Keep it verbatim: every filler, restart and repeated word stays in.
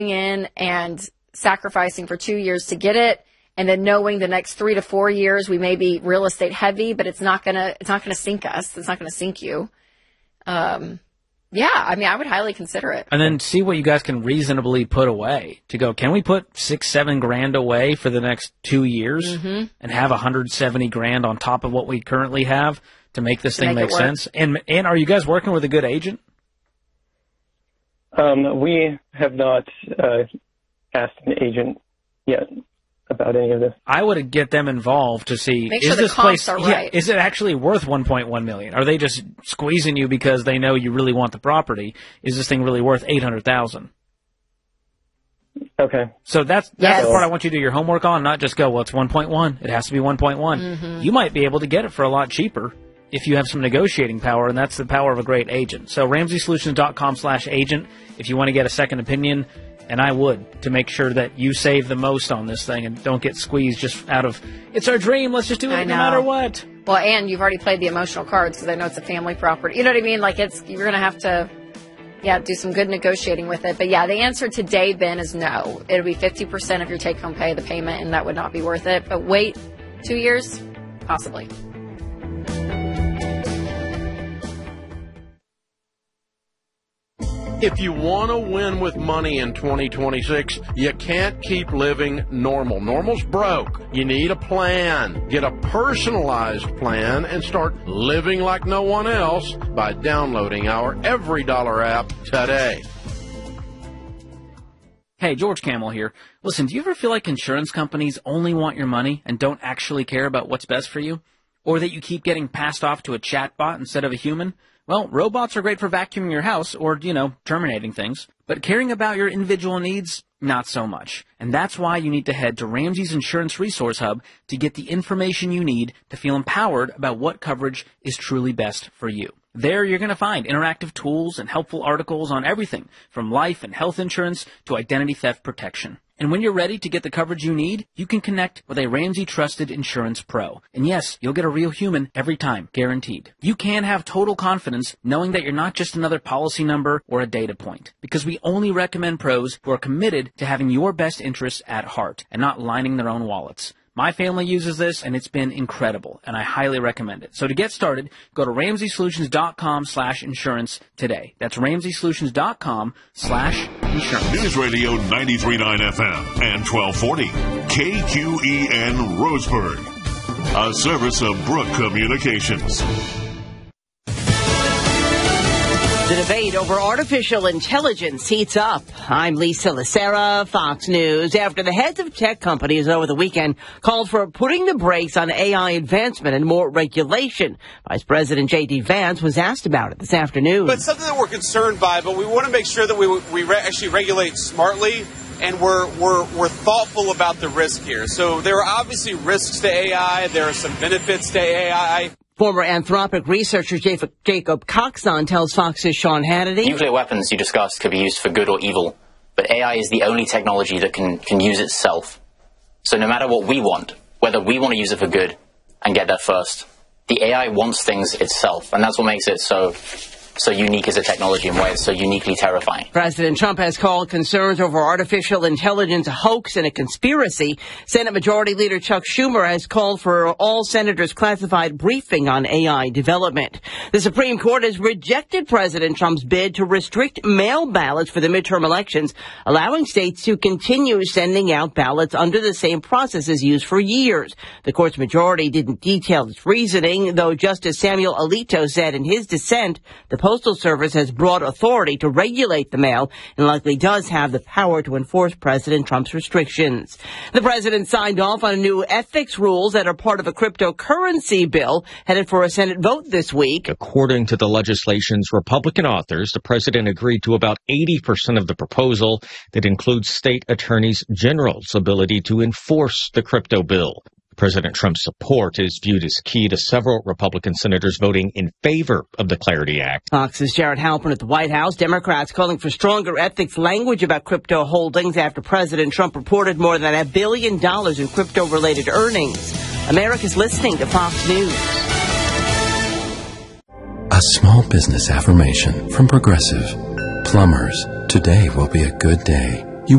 in and sacrificing for two years to get it, and then knowing the next three to four years we may be real estate heavy, but it's not gonna it's not gonna sink us. It's not gonna sink you. Um, yeah, I mean, I would highly consider it. And then see what you guys can reasonably put away to go, can we put six, seven grand away for the next two years mm-hmm. and have one hundred seventy grand on top of what we currently have to make this to thing make, make sense? And, and are you guys working with a good agent? Um, we have not uh, asked an agent yet about any of this. I would get them involved to see, Make is sure the this comps place, are yeah, right. is it actually worth one point one million dollars? Are they just squeezing you because they know you really want the property? Is this thing really worth eight hundred thousand dollars? Okay. So that's that's Yes. the part I want you to do your homework on, not just go, well, it's one point one. It has to be one point one. Mm-hmm. You might be able to get it for a lot cheaper if you have some negotiating power, and that's the power of a great agent. So ramsey solutions dot com slash agent if you want to get a second opinion. And I would, to make sure that you save the most on this thing and don't get squeezed just out of, it's our dream, let's just do I it no know. matter what. Well, and you've already played the emotional cards because I know it's a family property. You know what I mean? Like, it's you're going to have to, yeah, do some good negotiating with it. But, yeah, the answer today, Ben, is no. It'll be fifty percent of your take-home pay, the payment, and that would not be worth it. But wait two years, possibly. If you want to win with money in twenty twenty-six, you can't keep living normal. Normal's broke. You need a plan. Get a personalized plan and start living like no one else by downloading our Every Dollar app today. Hey, George Camel here. Listen, do you ever feel like insurance companies only want your money and don't actually care about what's best for you? Or that you keep getting passed off to a chatbot instead of a human? Well, robots are great for vacuuming your house or, you know, terminating things. But caring about your individual needs, not so much. And that's why you need to head to Ramsey's Insurance Resource Hub to get the information you need to feel empowered about what coverage is truly best for you. There you're going to find interactive tools and helpful articles on everything from life and health insurance to identity theft protection. And when you're ready to get the coverage you need, you can connect with a Ramsey Trusted Insurance Pro. And yes, you'll get a real human every time, guaranteed. You can have total confidence knowing that you're not just another policy number or a data point, because we only recommend pros who are committed to having your best interests at heart and not lining their own wallets. My family uses this, and it's been incredible, and I highly recommend it. So to get started, go to ramsey solutions dot com slash insurance today. That's ramsey solutions dot com slash insurance. News Radio ninety-three point nine F M and twelve forty K Q E N Roseburg, a service of Brook Communications. The debate over artificial intelligence heats up. I'm Lisa Lacera, Fox News. After the heads of tech companies over the weekend called for putting the brakes on A I advancement and more regulation, Vice President J D. Vance was asked about it this afternoon. But something that we're concerned by, but we want to make sure that we we re- actually regulate smartly, and we're we're we're thoughtful about the risk here. So there are obviously risks to A I. There are some benefits to A I. Former Anthropic researcher Jacob Coxon tells Fox's Sean Hannity. Nuclear weapons, you discussed, could be used for good or evil, but A I is the only technology that can, can use itself. So no matter what we want, whether we want to use it for good and get there first, the A I wants things itself, and that's what makes it so so unique as a technology and why it's so uniquely terrifying. President Trump has called concerns over artificial intelligence a hoax and a conspiracy. Senate Majority Leader Chuck Schumer has called for all senators' classified briefing on A I development. The Supreme Court has rejected President Trump's bid to restrict mail ballots for the midterm elections, allowing states to continue sending out ballots under the same processes used for years. The court's majority didn't detail its reasoning, though Justice Samuel Alito said in his dissent the Postal Service has broad authority to regulate the mail and likely does have the power to enforce President Trump's restrictions. The president signed off on new ethics rules that are part of a cryptocurrency bill headed for a Senate vote this week. According to the legislation's Republican authors, the president agreed to about eighty percent of the proposal that includes state attorneys general's ability to enforce the crypto bill. President Trump's support is viewed as key to several Republican senators voting in favor of the Clarity Act. Fox's Jared Halpern at the White House. Democrats calling for stronger ethics language about crypto holdings after President Trump reported more than a billion dollars in crypto-related earnings. America's listening to Fox News. A small business affirmation from Progressive. Plumbers, today will be a good day.